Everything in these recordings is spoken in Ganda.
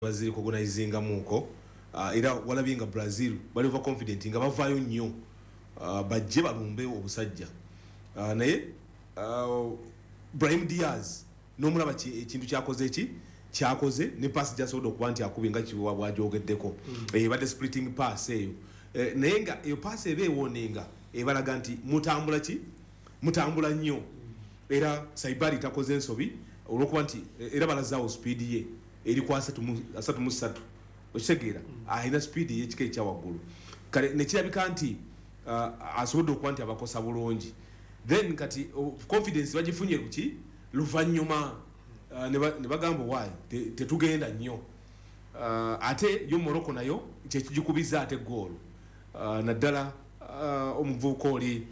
baziri organizinga muko era walabinga Brazil bali over confident nga bavayo nnyo bajje balumbe obusajja naye Brahim Diaz nomulaba ekintu kyakoze ne pass jasodo okubanti akubinga kiwa bwajogeddeko bade splitting pass eyo naye nga eyo pass ebe woninga ebalaga nti mutambula nnyo era Saibali takoze ensobi olwokuba nti era balazaawo speed ye eri kwa 3 okitegeera ayina speed y'ekika ekya waggulu kale nekirabika nti asobodde okuba nti abakosa bulungi then kati confidence bagifunye kuki luvannyuma ne bagamba waayi tetugenda nnyo ate yo Morocco nayo kyekigikubiza ate goal naddala omuvubuka oli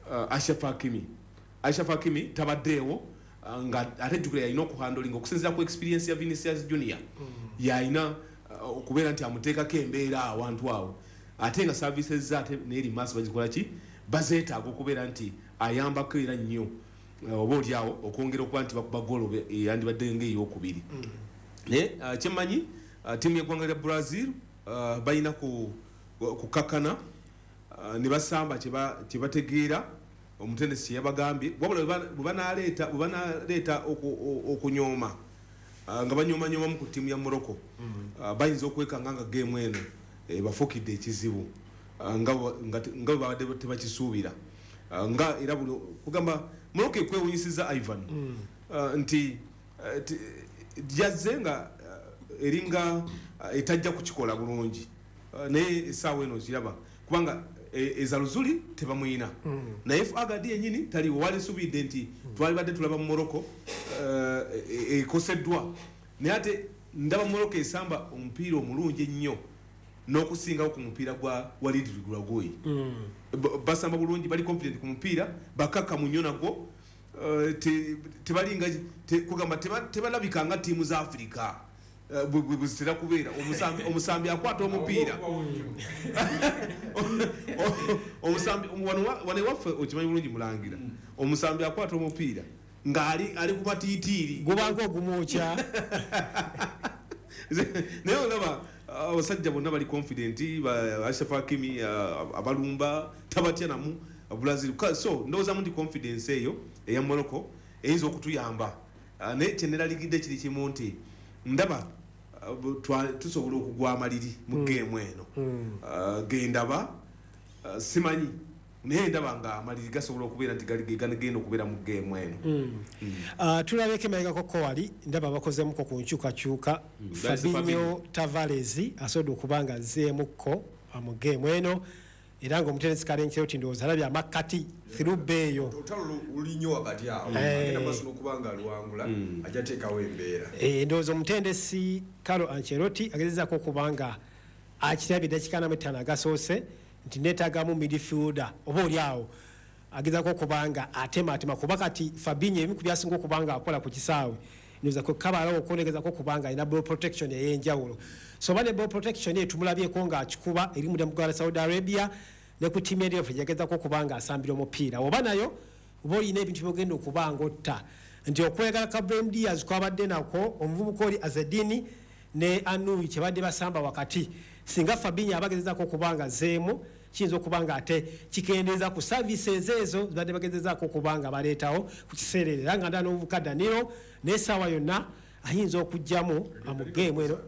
Ashraf Hakimi tabaddeewo nga ate jukira yalina okuhandling okusinziira ku experience ya Vinicius Junior yalina okubeera nti amuteekako embeera awantu awo ate nga services zaate neeri maaso bagikola ki bazeetaaga okubeera nti ayambako era nnyo oba oliawo okwongera okuba nti bakuba goolo yandibadde ng'eyokubiri naye kyemmanyi tiimu y'eggwanga lya Brazil balina kukakkana ne basamba kye bategeera omutendesi kye yabagambye wabula bwebanaleeta okunyooma nga banyoomanyoomamu ku ttiimu ya Morocco bayinza okwekanga nga geemu eno bafukidde ekizibu nga babadde tebakisuubira nga era buli kugamba Morocco ekwewunyisiza Ivan nti yazze nga eringa etajja kukikola bulungi naye essaawa eno kiraba kubanga ezaluzuli tebamuyina naye Agadi yenyini taliwo walisuubidde nti twalibadde tulaba mu Morocco ekoseddwa naye ate ndaba Morocco esamba omupiira omulungi ennyo n'okusingawo ku mupiira gwa Walid Regragui basamba bulungi bali confident ku mupiira bakaka mu nnyo nagwo tebalinga kugamba tebalabika nga ttiimu za Africa bwezitera kubeera omusambi akwata omupiira wane waffe okimanyi bulungi mulangira omusambi akwata omupiira ng'ali ku matiitiiri gubanga ogumwokya naye olaba abasajja bonna bali confident Ashraf Hakimi abalumba tabatya namu Brazil so ndowoozamu nti confidence eyo eya Morocco eyinza okutuyamba naye kyeneraligidde kiri kimu nti ndaba tusobola okugwa amaliri mu geemu eno gendaba simanyi naye ndaba nga amaliri gasobola okubeera nti gagenda okubeera mu geemu eno tulabeko emabegako kowali ndaba bakozemuko ku nkyukakyuka Fabinho Tavares asobodde okuba nga azzeemukko mu geemu eno era ng'omutendesi Kalenkero ti ndowooza alabye amakkati thirubbe eyo otalo lulinyo wakati awo agenda maaso n'okuba nga aluwangula ajja teekawo embeera ndowooza omutendesi Carlo Ancelotti agezezaako okuba nga akirabye eddakiika 45 agasoose nti neetaagamu midfielder oba oli awo agezaako okuba nga atemaatema kuba kati Fabinho ebimu ku byasinga okuba nga akola ku kisaawe ndowooza kabalawo okwongezaako okuba nga alina ball protection ey'enjawulo so ba ne ball protection etumulabyeko ng'akikuba eri mu ggwanga Saudi Arabia ne ku ttiimu eri yaffe yagezaako okuba nga asambira omupiira oba nayo oba olina ebintu byogenda okuba ng'otta nti okwegala ka Brahim Diaz kwabadde nako omuvubuka oli Azedini ne Anui kyebadde basamba wakati singa Fabinho abagezezaako okuba nga zeemu kiyinza okuba nga ate kikendeeza ku services ezo zibadde bagezezaako okuba nga baleetawo ku kiseera era nga ndala n'omuvubuka Danilo n'essaawa yonna ayinza okugjamu mu geemu eno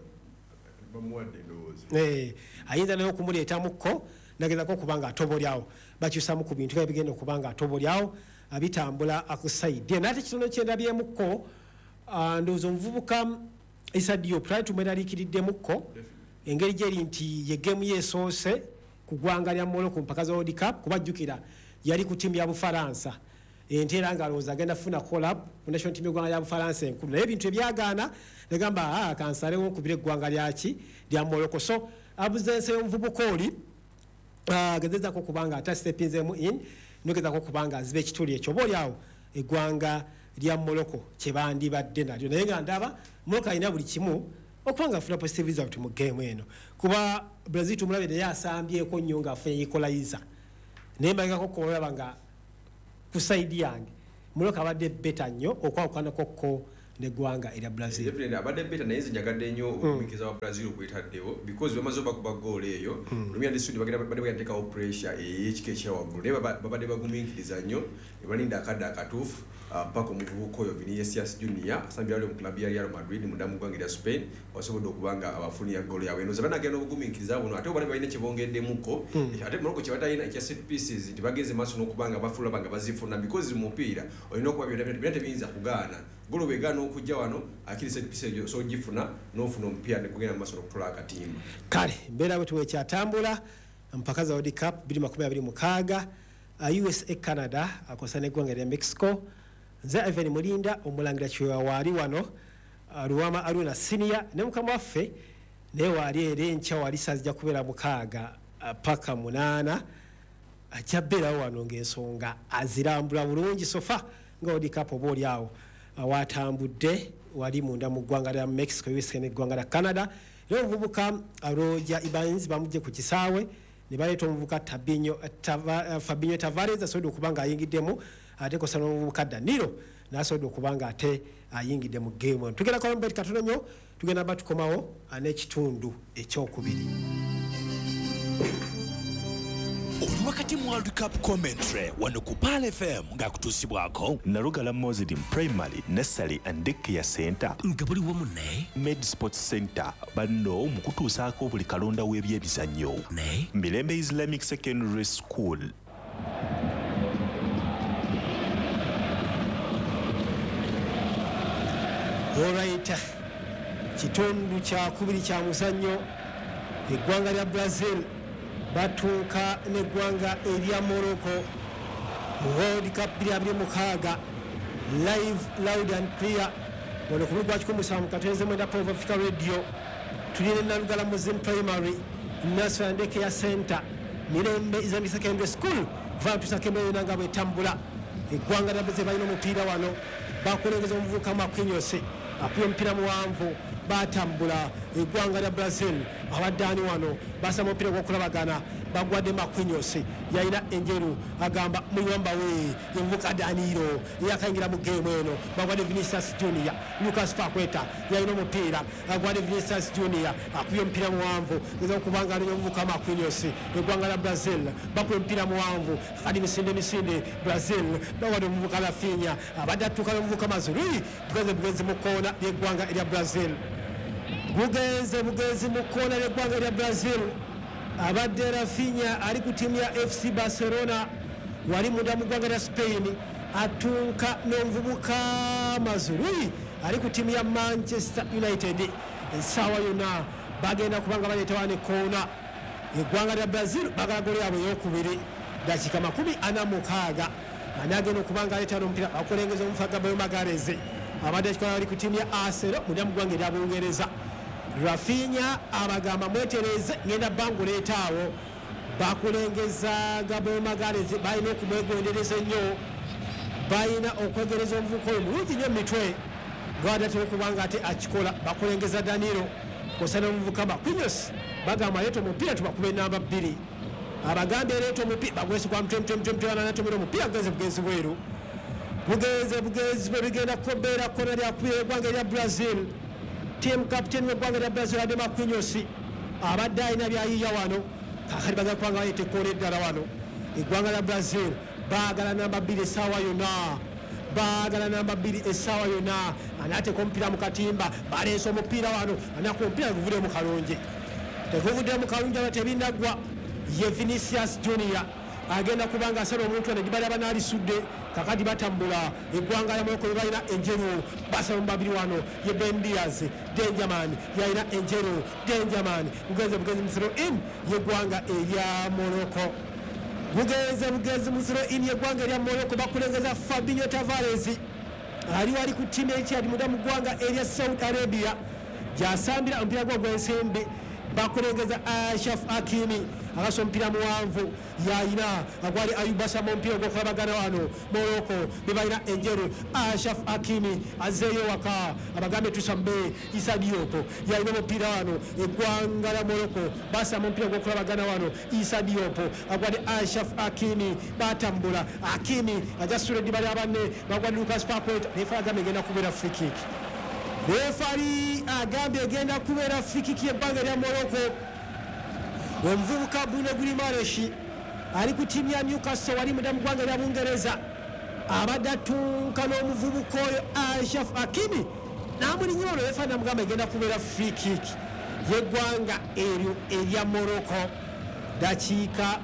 ayinza naye okumuleetamukko nagezaako okuba nga atobolyawo bakyusamu ku bintu ebigenda okuba nga atobolyawo bitambula akusaidye naate kitono kyendabyemukko ndowooza omuvubuka Issa Diop twali tumweraliikiriddemukko engeri gyeri nti ye geemu yeesoose ku ggwanga lya Morocco mpaka za World Cup kubajjukira yali ku ttiimu ya Bufalansa ente era nga alowooza agenda funa collab ku national team y'eggwanga lya Bufalansa enkulu naye ebintu ebyagaana negamba kansalewo nkubira eggwanga lya Morocco so abuzense y'omuvubuka oli agezezaako okuba nga atastepinzemu in nogezaako okuba nga aziba ekituli ekyo oba oliawo eggwanga lya Morocco kyebandibadde nalyo naye nga ndaba Morocco alina buli kimu okuba nga afuna positive result mu geemu eno kuba Brazil tumulabye naye asambyeko nnyo ng'afunye equalizer naye mbagako kolaba nga ku saidi yange Morocco abadde beta nnyo okwawukanako neggwanga erya Brazil. Definitely abadde beta naye njagadde nnyo okumikiza wa Brazil kwetaddewo because bamaze okuba goal eyo lumya ndisudi badde bagenda pressure ey'ekikeekya waggulu naye babadde bagumikiriza nnyo ne balinda akadde akatuufu paka omuvubuka oyo Vinicius Junior asambira mu club ya Real Madrid mu damu gwanga erya Spain wasobodde okubanga abafuni ya goal yawe eno banagenda okugumikiriza buno ate obadde balina kyebongeddemuko ate Morocco kyebatalina ekya set pieces nti bageze maaso n'okubanga bafula banga bazifuna because mupiira olina okuba byonna tebiyinza kugaana golo begana okujja wano akiri set piece so gifuna n'ofuna omupiira ne kugenda maaso n'okutula akatimba kale mbeera bwe tuwekyatambula mpaka za World Cup 2026 USA Canada akosana eggwanga erya Mexico nze Ivan Mulinda omulangira kiwa wali wano Ruwama Aruna Senior ne mukama waffe naye wali eri enkya wali sajja kubeera 6 paka 8 ajja beerawo wano ng'ensonga azirambula bulungi sofa nga World Cup oba oli awo watambudde wali munda mu ggwanga lya Mexico USA n'eggwanga lya Canada era omuvubuka Roger Ibanez bamugye ku kisaawe ne baleeta omuvubuka Fabinho Tavares asobodde okuba nga ayingiddemu ate kosana omuvubuka Danilo n'asobodde okuba nga ate ayingidde mu game eno tugenda kwa mbeti katono nnyo tugenda batukomawo n'ekitundu ekyokubiri. Oli wakati mu World Cup commentary wano ku Pal FM nga kutuusibwako Nalugala Muslim Primary Nursery and Daycare Center nga buli wamu ne Med Sports Center banno mu kutuusaako buli kalonda w'ebyebizannyo ne Mirembe Islamic Secondary School. Alright, kitundu kyakubiri kya muzannyo eggwanga lya Brazil batuuka n'eggwanga erya Morocco World Cup 2026 live loud and clear wano ku lugwa 17 Katenze mwenda Pove Africa Radio tulina Nalugala Muslim Primary Nursery and Daycare Center Mirembe Islamic Secondary School vatusakembeyo nanga bwetambula eggwanga lya Brazil balina omupiira wano bakulengeza omuvubuka Marquinhos akuye omupiira muwanvu batambula eggwanga lya Brazil abaddaani wano basaba omupiira gw'okulabagana bagwadde Marquinhos yalina enjeru agamba muyamba we yomuvubuka Danilo yakayingira mu game eno bagwadde Vinicius Junior Lucas Paqueta yalina omupiira agwadde Vinicius Junior akuye omupiira muwanvu ngeza okubanga alina omuvubuka Marquinhos eggwanga lya Brazil bakuye omupiira muwanvu kadi misinde Brazil bagwadde omuvubuka Rafinha abadde atuuka n'omuvubuka Mazrui bugenzi mu koona ly'eggwanga erya Brazil bugenzi mu koona ly'eggwanga erya Brazil abadde Rafinha ali ku tiimu ya FC Barcelona wali munda mu ggwanga lya Spain atunka n'omuvubuka Mazrui ali ku tiimu ya Manchester United essaawa yonna bagenda kubanga baleeta wane koona eggwanga lya Brazil bagala goli yabwe ey'okubiri dakiika 46 ani agenda okubanga aleeta n'omupiira bakulengeza omufa Gabriel Magalhaes abadde akikola ali ku tiimu ya Arsenal munda mu ggwanga erya Bungereza Rafinha abagamba mwetereze ngenda bangu leetaawo bakulengeza Gabriel Magalhaes balina okumwegwendereza ennyo balina okwegereza omuvubuka oyo mulungi nnyo mitwe ng'adatera okubanga ate akikola bakulengeza Danilo kosana omuvubuka Marquinhos bagamba leeta omupiira tubakuba enamba 2 abagambye leeta omupiira bagwesigwa mutwe anatomera omupiira bugenzi bweru bugenzi bwe bigenda kubeera kona lyakubira eggwanga erya Brazil team captain w'eggwanga lya Brazil ade Marquinhos abadde alina byayiya wano kakati bagala kubanga baleeta ekkoona eddala wano eggwanga lya Brazil baagala namba 2 essaawa yonna baagala namba 2 essaawa yonna anaateka omupiira mu katimba baleese omupiira wano anakuba omupiira guvudde mu kalonje teguvudde mu kalonje aba tebinagwa ye Vinicius Junior agenda kubanga asala omuntu ane gibali abanaalisudde kakati batambula eggwanga lya Morocco balina enjeru basala mu babiri wano ye Ben Diaz Dangerman yalina enjeru Dangerman bugenzi mu zero in yeggwanga erya Morocco bugenzi mu zero in yeggwanga erya Morocco bakulengeza Fabinho Tavares ali ku tiimu ekyali munda mu ggwanga erya Saudi Arabia gyasambira omupiira gwa gw'ensembe bakulengeza Ashraf Hakimi agaso omupiira muwanvu yayina agwali Ayuba Sama omupiira gw'okulabagana wano Morocco bebalina enjeru Ashraf Hakimi azeeyo waka abagambe tusambe Issa Diop yalina omupiira wano eggwanga lya Morocco basama omupiira gw'okulabagana wano Issa Diop agwali Ashraf Hakimi batambula Hakimi ajasula eddibali abanne bagwali Lucas Paqueta nefa agambe egenda kubeera free kick refari agambye egenda kubeera fikiki ebbanga lya Morocco. Omuvubuka Bruno Guimaraes ali ku ttiimu ya Newcastle wali mudda mu ggwanga lya Bungereza abadde atunka n'omuvubuka oyo Ashraf Hakimi n'amulinnya olwo refari namugamba egenda kubeera fikiki yeggwanga eryo erya Morocco. Dakiika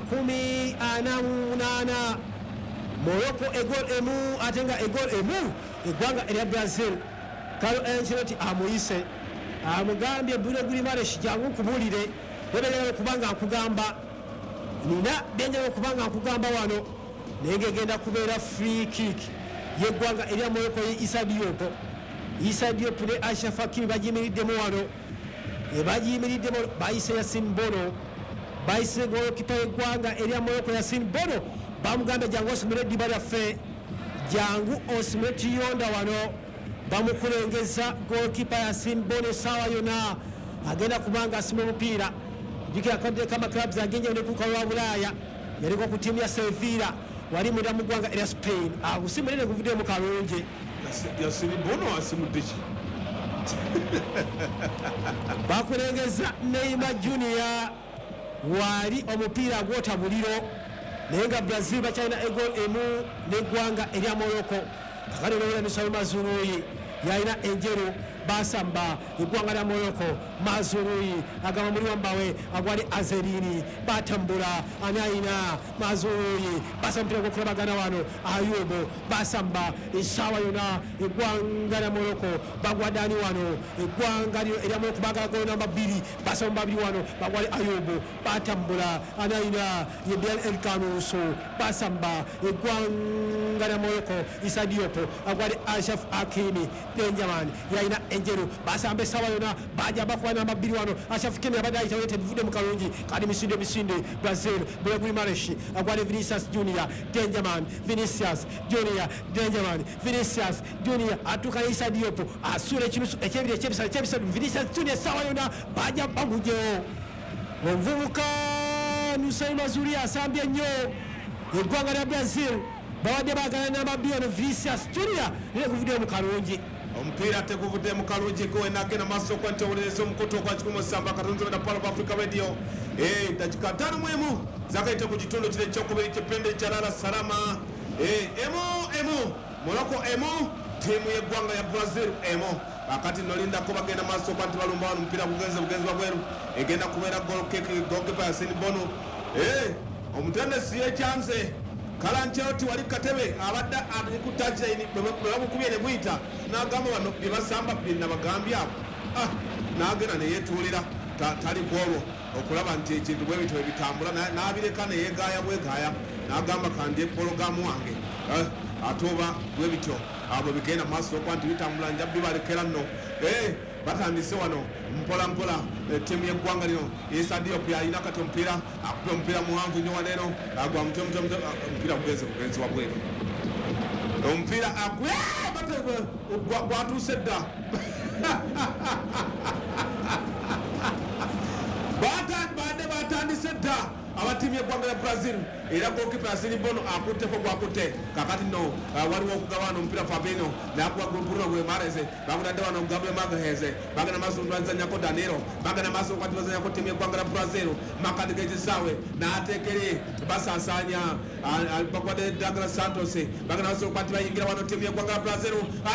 48 Morocco egol emu ate nga egol emu eggwanga erya Brazil. Carlo Ancelotti amuyise amugambye Bruno Guimaraes jangu nkubulire bebeera okubanga nkugamba nina byenjala okubanga nkugamba wano naye ngegenda kubeera free kick yeggwanga erya Morocco ye Issa Diop ne Ashraf Hakimi bagiyimiriddemu wano bagiyimiriddemu bayise Yassine Bono bayise golokipa yeggwanga erya Morocco Yassine Bono bamugambye jangu osimule eddiba lyaffe jangu osimule tuyonda wano bamukulengeza golokipa Yassine Bono essaawa yonna agenda kubanga asima omupiira jukira kadde kama clubs agenje ne ku kalwa Bulaaya yaliko ku tiimu ya Sevilla wali munda mu ggwanga erya Spain agusimulire guvudde mu kalungi Yassine Bono asimudde bakulengeza Neymar Junior wali omupiira gwota buliro naye nga Brazil bakyalina egol emu n'eggwanga erya Morocco kakati olowera Misayo Mazrui yalina enjeru basamba eggwanga lya Morocco. Mazrui agamba muli wambawe agwali Azerini batambula anayina Mazrui basamba okulabagana wano Ayubu basamba essaawa yonna eggwanga lya Morocco bagwadani wano eggwanga erya Morocco bagala golo namba 2 basamba babiri wano bagwali Ayubu batambula anayina Bilal El Kanuso basamba eggwanga lya Morocco Issa Diop agwali Ashraf Hakimi Benjamin yalina enjeru basamba essaawa yonna baja bakuba namba 2 wano Ashraf Hakimi abadde ayitawo tebivudde mu kalungi kati misinde Brazil Bruno Guimaraes agwali Vinicius Junior Benjamin Vinicius Junior atuuka Issa Diop asuula ekinusu ekyebiri ekyebisatu Vinicius Junior essaawa yonna baja bamujewo omuvubuka Nusayr Mazrui asambye nnyo eggwanga lya Brazil babadde baagala namba 2 wano Vinicius Junior naye guvudde mu kalungi omupiira teguvudde mu kalungi gwenagenda maaso okwentewulereza omukutu ogwa 1 katonzo na Power of Africa Radio dakika 5 zakaite ku kitundu kire ekyokubiri kipende Jalala Salama emu Morocco emu tiimu yeggwanga ya Brazil emu akati nolindako bagenda maaso okwa nti balumba wano omupiira bugenzi bweru egenda kubeera goalkeeper Yassine Bono omutendesi yekyanze Ancelotti wali katebe abadde ali ku touchline bamukubye ne buyita n'agamba bano bye basamba byenabagambye abo n'agenda ne yeetuulira tali kwolwo okulaba nti ekintu bwe bitwe bitambula n'abireka ne yeegaaya bwegaaya n'agamba kandi epologaamu wange ate oba bwe bityo abo bigenda maaso okuba nti bitambula njabbi balekera nno batandise wano mpola tiimu yeggwanga lino Issa Diop yalina kati omupiira akuba omupiira muwanvu nnyo waneero agwa omupiira bugenzi wabweru omupiira gwatuuse dda badde batandise dda abatiimu yeggwanga lya Brazil era goalkeeper Yassine Bono akutteko gwakutte kakati no waliwo okugawana omupiira Fabinho nakuba Bruno Guimaraes bagudadde wano Gabriel Magalhaes bagenda maaso bazanyako Danilo bagenda maaso kwati bazanyako tiimu yeggwanga lya Brazil makati g'ekisaawe n'ateekere basaasaanya bagwadde Douglas Santos bagenda maaso kwati bayingira wano tiimu yeggwanga lya Brazil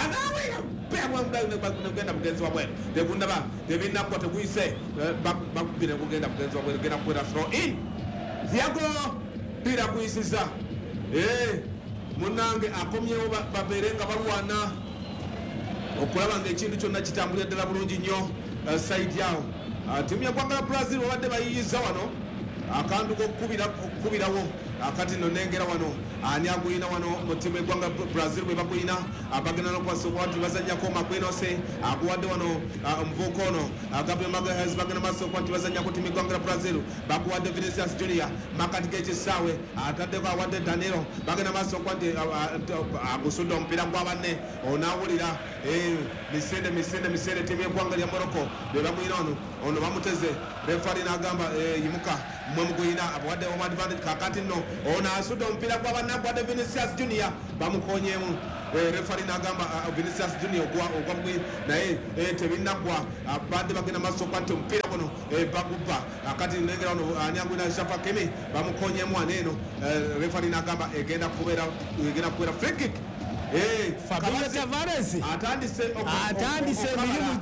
genda bugenzi wabweru tegundaba tebinakko teguyise bakubire kugenda bugenzi wabweru genda kukwera throw in Thiago mpira kuyisiza munange akomyewo babeere nga balwana okulaba nga ekintu kyonna kitambulira ddala bulungi nnyo saidi awo tiimu yeggwanga lya Brazil babadde bayiyiza wano akantu kokukubirawo akati no nengera wano ani aguyina wano mu tiimu yeggwanga Brazil bwe baguyina abagenda n'okubasobola nti bazannyako Makwinose aguwadde wano omuvubuka ono Gabriel Magalhaes bagenda maaso okuba nti bazannyako tiimu yeggwanga lya Brazil baguwadde Vinicius Junior makati g'ekisaawe ataddeko awadde Danilo bagenda maaso okuba nti agusudde omupiira gwa banne onaawulira misinde tiimu yeggwanga lya Morocco bwe baguyina ono bamuteze refari n'agamba yimuka mmwe muguyina abawadde home advantage kakati nno ono asudde omupiira gwa banne agwadde Vinicius Junior bamukonyeemu refari n'agamba Vinicius Junior ogwa bwe naye tebinnagwa badde bagenda maaso kwante omupiira guno baguba akati nnengera ono ani agwina Shafa Kimi bamukonyemu aneeno refari n'agamba egenda kubeera free kick. Fabio Tavares atandise emirimu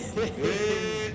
gye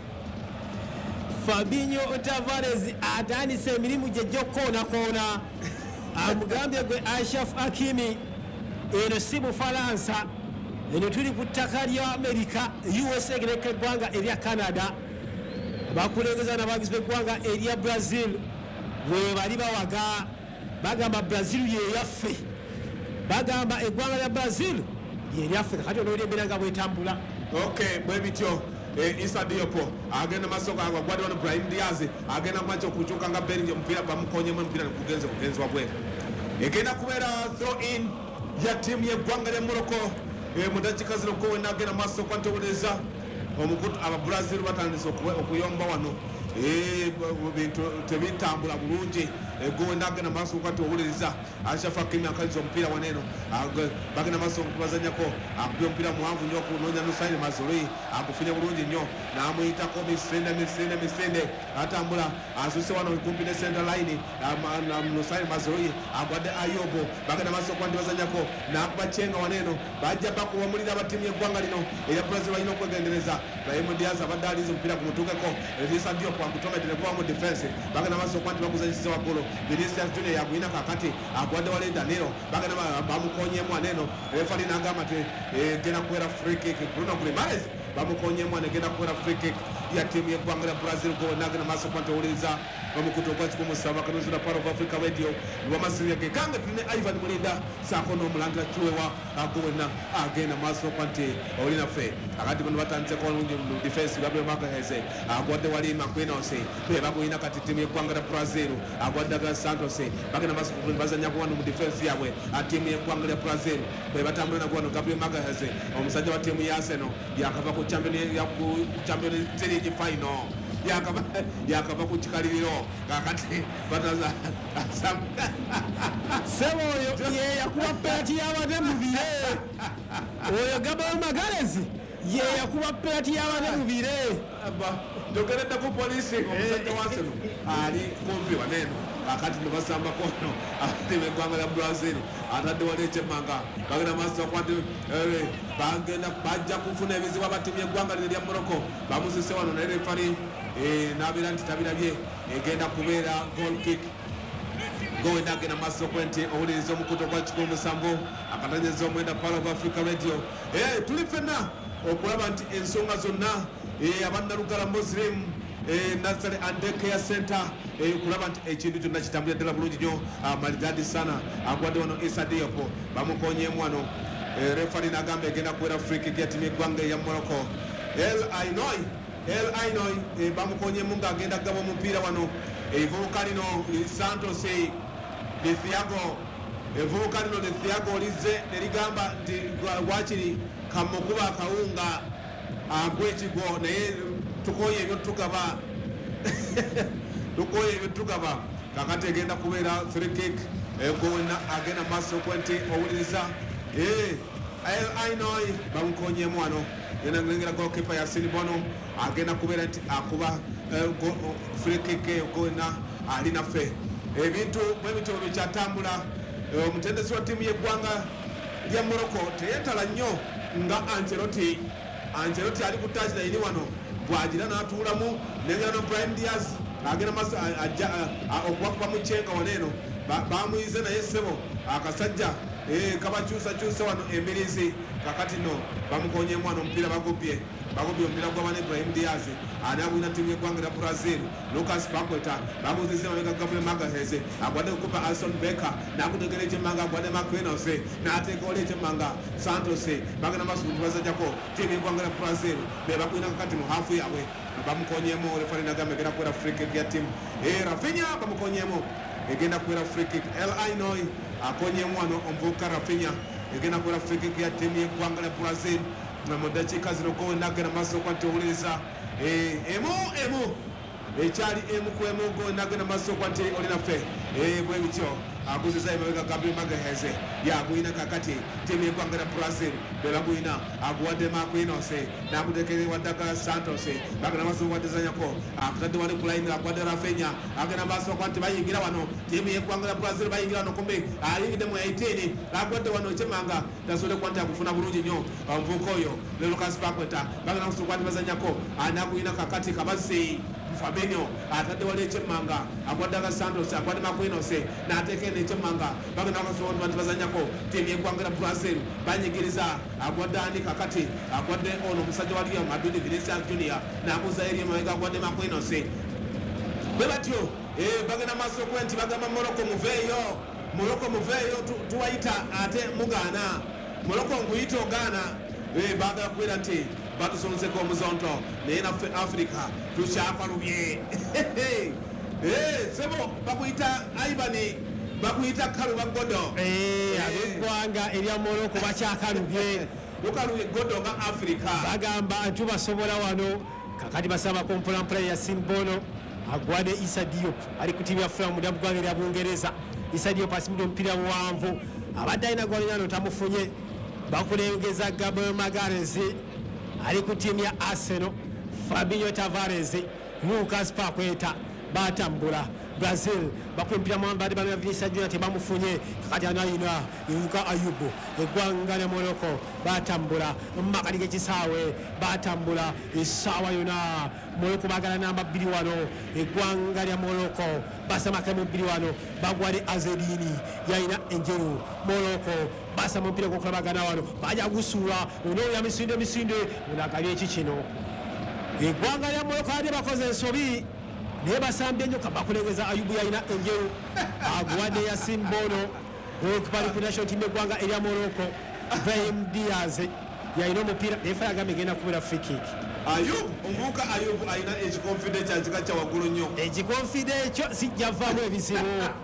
Fabinho Tavares atandise emirimu gye gy'okoona amugambye gwe Ashraf Hakimi eno si Bufalansa eno tuli ku ttaka lya Amerika USA egereka eggwanga erya Canada bakulengeza n'abagizi b'eggwanga erya Brazil we bali bawaga bagamba Brazil yeyaffe bagamba eggwanga lya Brazil yeryaffe kati ono embeera nga bwetambula. Okay, bwe bityo Issa Diop agenda masoko agwadde wano Brahim Diaz agenda mwacho kuchuka nga Bellingham omupiira bamukonyemu omupiira kugenzi wabwe egenda kubeera throw in ya timu y'eggwanga lya Morocco mu dakiika zino ko wena agenda maaso kwantewereza omukutu aba Brazil batandise okuyomba wano bintu tebitambula bulungi go wenda agenda maaso kwantewereza Ashraf Hakimi akaliza omupiira waneeno bagenda maaso kubazanyako akubye omupiira muwanvu nnyo okunonya Nusaini Mazrui agufunye bulungi nnyo n'amuyitako misinde atambula asuse wano kumpi ne center line Nusaini Mazrui agwadde Ayobo bagenda maaso kwandibazanyako n'akubacenga waneeno bajja bakubamulira abatimu y'eggwanga lino erya Brazil balina okwegendereza Brahim Diaz abadde aliza omupiira gumutuukeko Issa Diop agutomedde nekuba mu defense bagenda maaso kwanti baguzanyisiza waggulu Vinicius Junior yagwina kakati agwadde wale Danilo bagenda bamukonyemu aneeno refari n'agamba nti genda kubeera free kick Bruno Guimaraes bamukonyemu anegenda kubeera free kick ya timu y'eggwanga lya Brazil go nagenda maaso kwantewuliriza bamukutu ogwakikumusaba kanuzula Power of Africa Radio lwamasirya ge kange tuline Ivan Mulinda saako n'omulangira kiwewa agowena agenda maaso kwanti olinaffe akati bano batandiseko olungi mu defense Gabriel Magalhaes agwadde wali Marquinhos be baguyina kati timu y'eggwanga lya Brazil agwadde Douglas Santos bagenda maaso bazanyako wano mu defense yabwe timu y'eggwanga lya Brazil be batambula nako wano Gabriel Magalhaes omusajja wa timu ya Arsenal yakava ku Champions League final yakava ku kikaliriro kakati bataza sebo oyo yeyakuba penalty y'abadde mubire oyo Gabriel Magalhaes yeyakuba penalty y'abadde mubire njogeredde ku polisi omusajja wa Arsenal ali kumpi waneeno kakati nebasamba kono ate beggwanga lya Brazil atadde wali ekyemmanga bagenda maaso kwati bajja kufuna ebizibu abatimu y'eggwanga lino lya Morocco bamusise wano naye refari n'abeera nti tabirabye egenda kubeera goal kick gowenda agenda maaso kwenti owuliriza omukutu ogwa 17 akatanyeza omwenda Power of Africa Radio tuli ffenna okulaba nti ensonga zonna abannalugala Muslim Nazare and Care Center kulaba nti ekintu kyonna kitambulira ddala bulungi nnyo maridadi sana agwadde wano Issa Diop bamukonyemu wano refari n'agamba egenda kubeera free kick ya timu y'eggwanga eya Morocco El Ainoy bamukonyemu ng'agenda kugaba omupiira wano evubuka lino Santos de Thiago lize ne ligamba nti wakiri kamukuba akawunga agw'ekigo naye tukoye ebyo tugaba kakati egenda kubeera free kick gowena agenda maaso kwenti owuliriza El Ainoy bamukonyemu wano yenangera goalkeeper Yasin Bono agenda kubeera nti akuba free kick gowena ali naffe ebintu bwe bityo bikyatambula omutendesi wa tiimu y'eggwanga lya Morocco teyetala nnyo nga Ancelotti ali ku touchline wano bwagira n'atuulamu nengera no Brahim Diaz agenda maaso okubakuba mu kyenga waneeno bamuyize naye ssebo akasajja kabakyusakyusa wano embirizi kakati no bamukonyemu wano omupiira bagubye omupiira gw'abaana Brahim Diaz ani agwina tiimu y'eggwanga lya Brazil Lucas Paqueta bamuzise mabega Gabriel Magalhaes agwadde kukupa Alison Becker n'akutegera ekyemmanga agwadde Marquinhos n'ateeka oli ekyemmanga Santos bagenda maaso bazajjako tiimu y'eggwanga lya Brazil be bagwina kakati mu haafu yaabwe bamukonyemu refari n'agamba egenda kubeera free kick ya tiimu Rafinha bamukonyemu egenda kubeera free kick El Ainoy akonyemu wano omuvubuka Rafinha egenda kubeera free kick ya tiimu y'eggwanga lya Brazil mu dakiika zino ko nagenda maaso kwati owuliriza ekyali emu ku emu go nagenda maaso kwati olinaffe bwe bityo akuzisa imaweka Gabriel Magalhaes yakuina kakati timu yekwangana Brazil belakuina akuwade Marquinhos nakutekele wadaka Santos bakana maso kwadezanyako akutade wali kulaini akwade Rafinha akana maso kwati bayingira wano timu yekwangana Brazil bayingira no kumbe ayingide mu 18 akwade wano chemanga tasole kwanta kufuna bulungi nyo mvukoyo le Lucas Paqueta bakana maso kwati bazanyako anakuina kakati kabasi Fabinho atade wale chemanga akwada Santos akwada Marquinhos na atekene chemanga bagana kaso bantu bazanyako timu yekwangana Brazil banyigiriza akwada ani kakati akwade ono musajja wali ya Madrid Vinicius Junior na akuzairi maweka akwade Marquinhos bebatyo bagana maso kwenti bagama Morocco muveyo tuwaita ate mugana Morocco nguyito Ghana baga kwera nti batusonze ko muzonto nena Africa tuchapa rubye sebo bakuita Aibani bakuita Karuba Godo abegwanga erya Morocco bachakalubye lukaluye Godo ga Africa bagamba antu basobola wano kakati basaba kompola ya Simbono agwade Issa Diop ali kutimya Fulham mu bwanga lya Bungereza Issa Diop asimudde mpira muwanvu abadde alina gwalinyano tamufunye bakulengeza Gabriel Magalhaes ali ku timu ya Arsenal Fabinho Tavares Lucas Paqueta batambula Brazil bakwempira mwamba bali Vinicius Junior tebamufunye kakati anayina Ivuka Ayubu egwanga lya Morocco batambula makali gekisaawe batambula esawa yona Morocco bagala namba 2 wano egwanga lya Morocco basamaka mu 2 wano bagwale Azedini yaina enjeru Morocco basa mpira ko kulabagana wano baja gusura ono ya misinde unagalie kikino egwanga lya Morocco ade bakoze ensobi ne basambye nyo kabakulengeza Ayubu yaina enjeru agwade ya Simbono okupali ku national team egwanga erya Morocco Brahim Diaz yaina omupira efa agamegenda kubera free kick Ayubu aina ekikonfidence akika wagulu nnyo ekikonfidence sijjavaamu ebizibu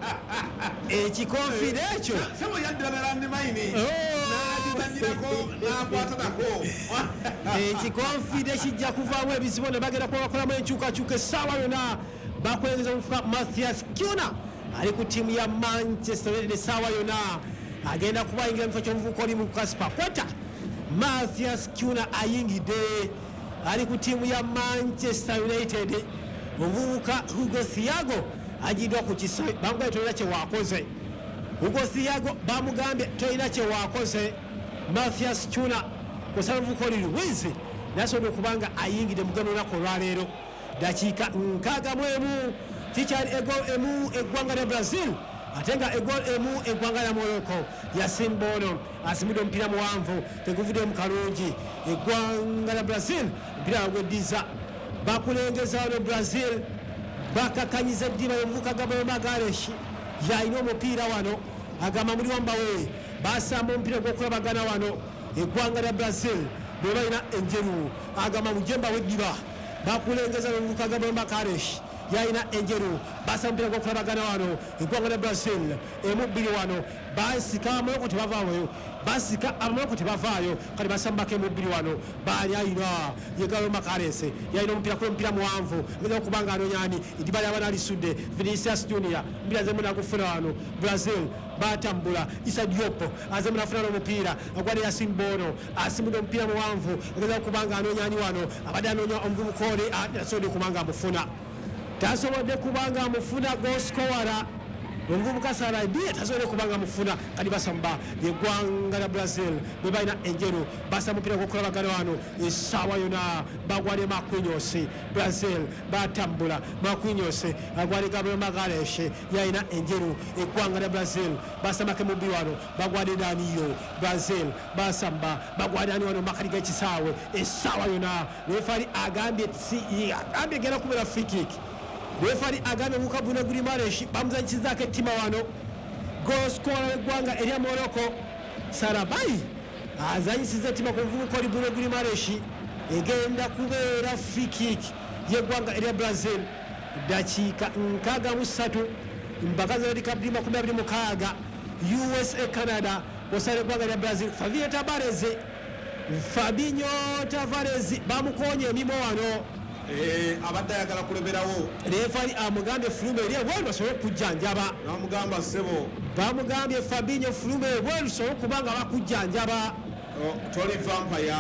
ekikonfidence sebo yaddala ndi maini n'agitanyirako n'akwatanako ekikonfidence kijja kuvaamu ebizibu ne bagenda kuba bakolamu enkyukakyuka essaawa yonna bakulengeza omufuka Matthias Cunha ali ku tiimu ya Manchester United essaawa yonna agenda kubayingira mu kifo ky'omuvubuka oli mu Lucas Paqueta Matthias Cunha ayingidde ali ku tiimu ya Manchester United omuvubuka Hugo Thiago ajiddwa ku kisa bamugambye tolina kye waakoze Hugo Thiago bamugambye tolina kye waakoze Matthias Cunha kusala omuvubuka oli Luiz nasobodde okubanga ayingidde mugano olunaku olwaleero dakiika 61 kikyali egol emu eggwanga lya Brazil ate nga egol emu eggwanga lya Morocco ya Simbono asimudde omupiira muwanvu teguvudde kalungi eggwanga lya Brazil mpira gweddiza bakulengeza wano Brazil bakakanyiza eddiba y'omuvubuka Gabriel Magalhaes yalina omupiira wano agamba muli wambawe basamba omupiira gw'okulabagana wano eggwanga lya Brazil bwe balina enjeru agamba mujemba w'eddiba bakulengeza n'omuvubuka Gabriel Magalhaes yalina enjeru basamba omupiira gw'okulabagana wano eggwanga lya Brazil emu 2 wano basika Morocco tebavaayo basika Morocco tebavaayo kati basambako emu 2 wano baali ayina Gabriel Magalhaes yalina omupiira kule omupiira muwanvu ageza okubanga anonyani eddiba ly'abaana alisudde Vinicius Junior mpira zemu nagufuna wano Brazil batambula Issa Diop azemu nafuna n'omupiira agwade ya Simbono asimudde omupiira muwanvu ageza okubanga anonyani wano abadde anonya omuvubuka oli tasobodde kubanga amufuna tasobodde kubanga amufuna goskowara omuvubuka Sarabia tasobodde kubanga amufuna kati basamba eggwanga lya Brazil bwe balina enjeru basamba omupiira gw'okulabagana wano essaawa yonna bagwale Marquinhos Brazil batambula Marquinhos agwale Gabriel Magalhaes yalina enjeru eggwanga lya Brazil basambako mu 2 wano bagwale Danilo Brazil basamba bagwale ani wano makali g'ekisaawe essaawa yonna refari agambye genda kubeera free kick refari agambye omuvubuka Bruno Guimaraes bamuzanyikizaako ettima wano goskola w'eggwanga erya Morocco Sarabai azanyisiza ettima ku muvubuka oli Bruno Guimaraes egenda kubeera free kick y'eggwanga erya Brazil dakiika 63 mpaka za World Cup 2026 USA Canada osala eggwanga erya Brazil Fabinho Tavares bamukonye emimo wano abadde ayagala kuleberawo refari amugambye Fulume eri ebweru basobole okujjanjaba namugamba ssebo bamugambye Fabinho Fulume ebweru basobole okuba nga bakujjanjaba toli vampire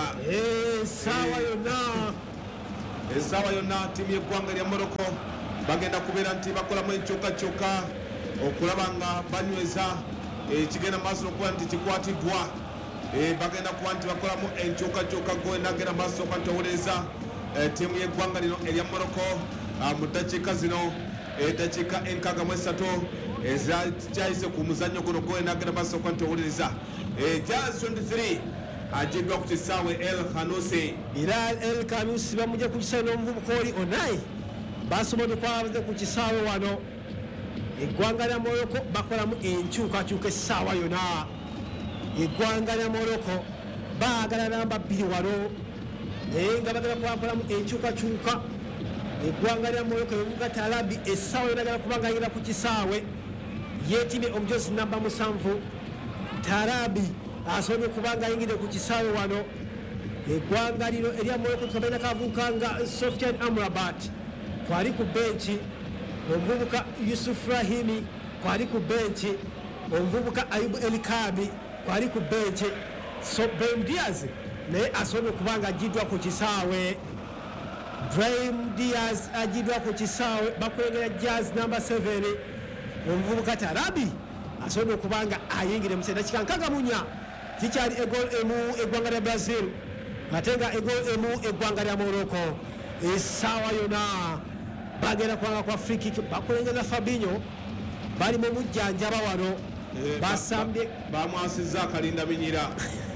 essaawa yonna ttiimu y'eggwanga erya Morocco bagenda kubeera nti bakolamu enkyukakyuka okulaba nga banyweza ekigenda maaso okuba nti kikwatiddwa bagenda kuba nti bakolamu enkyukakyuka gwenagenda maaso okuba nti owuliriza ttiimu y'eggwanga lino erya Morocco mu ddakiika zino eddakiika 63 ezakyayise ku muzannyo guno gwenagenda maaso okuba nti owuliriza Jazz 23 ajiddwa ku kisaawe El Khanousi Bilal El Khanousi bamujja ku kisaawe n'omuvubuka oli Onai basobodde kwabadde ku kisaawe wano eggwanga lya Morocco bakolamu enkyukakyuka essaawa yonna eggwanga lya Morocco baagala namba 2 wano naye nga bagala kwakolamu enkyukakyuka eggwanga lya Morocco ebivuga Tarabi essaawa yonna agala kuba nga ayingira ku kisaawe yeetimye omujozi namba 7 Tarabi asobye kubanga ayingire ku kisaawe wano eggwanga lino erya Morocco tukabaina kavubuka nga Sofiane Amrabat kwali ku benchi omuvubuka Yusuf Rahimi kwali ku benchi omuvubuka Ayubu Elkabi kwali ku benchi so Brahim Diaz naye asobye kubanga ajiddwa ku kisaawe Brahim Diaz ajiddwa ku kisaawe bakulengera Jazz namba 7 omuvubuka Tarabi asobye kubanga ayingire mu kiseera kikankagamunya kikyali egol emu eggwanga lya Brazil ate nga egol emu eggwanga lya Morocco essaawa yonna bagenda kubanga kwa free kick bakulengeza Fabinho bali mu mujjanjaba wano basambye bamwasizza akalinda minyira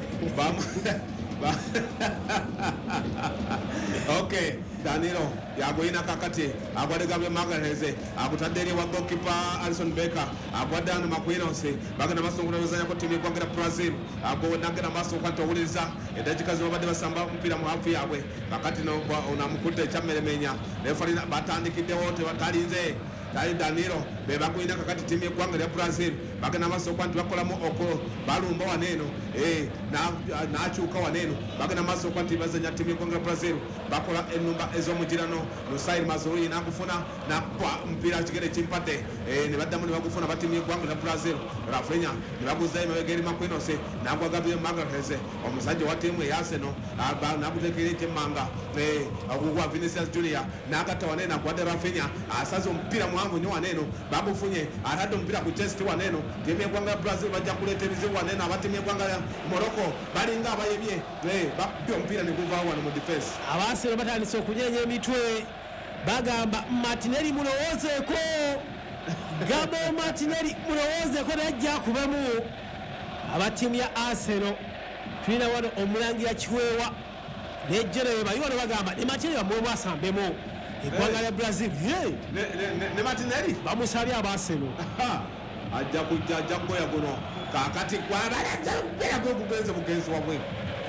okay Danilo yagwina kakati agwadegabye Magalhaes agutadde eri wa goalkeeper Alisson Becker agwadde ano Makwinose bagenda maaso okulowezanya ko ttiimu y'eggwanga lya Brazil nagenda maaso okwanti owuliriza eddakiika zino babadde basamba omupiira mu hafu yaabwe kakati onamukudde ekyammeremenya refari batandikiddewo tebatalinze tali Danilo bebagwina kakati ttiimu y'eggwanga lya Brazil bagenda maaso okwanti bakolamu balumba waneeno n'akyuka waneeno bagenda maaso okwanti bazanya ttiimu y'eggwanga lya Brazil bakola ennumba ez'omugirano Nusair Mazrui n'agufuna n'akuba omupiira kigere kimpate ne baddamu ne bagufuna battiimu y'eggwanga lya Brazil Rafinha ne baguzayo emabega eri Makwinose n'agwa Gabriel Magalhaes omusajja wa ttiimu eya Arsenal n'aguteekera ekyemmanga ogugwa Vinicius Junior n'agatta waneeno agwadde Rafinha asaze omupiira muwanvu nnyo waneeno bagufunye atadde omupiira ku chest waneeno ttiimu y'eggwanga lya Brazil bajja kuleeta ebizibu waneeno abattiimu y'eggwanga lya Morocco balinga abayebye babbye omupiira ne guvaawo wano mu defense Arsenal batandise okunyenya emitwe bagamba Martinelli mulowoozeeko Gabo Martinelli mulowoozeeko najja akubemu abatiimu ya Arsenal tulina wano omulangira Kiweewa nejjero bali wano bagamba ne Martinelli bamuwemu asambemu eggwanga lya Brazil ne Martinelli bamusabye aba Arsenal ajja kugoya guno kakati gwabalajaera gwegugenze mugenzi wamwe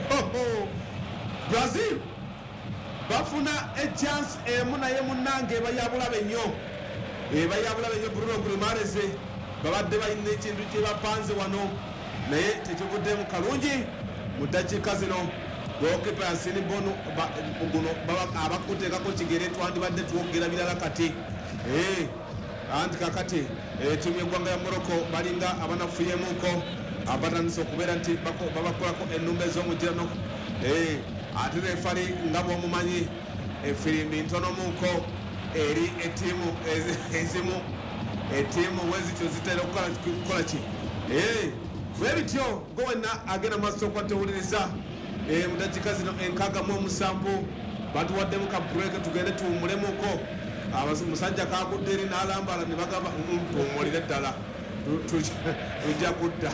Brazil bafuna echance emu naye munnange ebayabulabe nnyo Bruno Guimaraes babadde balina ekintu kye bapanze wano naye tekivuddemu kalungi mu ddakiika zino goalkeeper Yassine Bono guno abakuteekako kigere twandibadde twogera birala kati anti kakati ttiimu y'eggwanga ya Morocco balinga abanafuyemuko abatandise okubeera nti babakolako ennumba ez'omugirano ate refari nga bwomumanyi efirimbi ntonomuko eri ettiimu ezimu ettiimu wezityo zitera okukola ki webityo gowena agenda maaso okuba tewuliriza mu ddakiika zino 67 batuwaddemu ka break tugende tuwumulemuko omusajja kagudde eri n'alambala ne bagamba tuwumulire ddala tujja kudda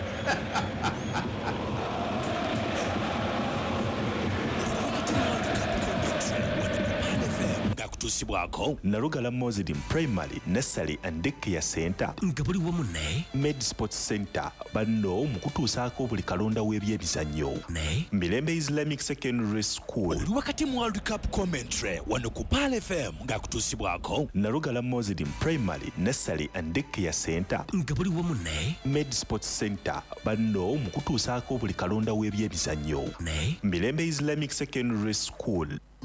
kutuusibwako Nalugala Mozilin Primary Nursery and Daycare Center nga buli wamu ne Med Sports Center banno mu kutuusaako buli kalonda w'ebyebizannyo ne Mirembe Islamic Secondary School oli wakati mu World Cup commentary wano ku Pal FM nga kutuusibwako Nalugala Mozilin Primary Nursery and Daycare Center nga buli wamu ne Med Sports Center banno mu kutuusaako buli kalonda w'ebyebizannyo ne Mirembe Islamic Secondary School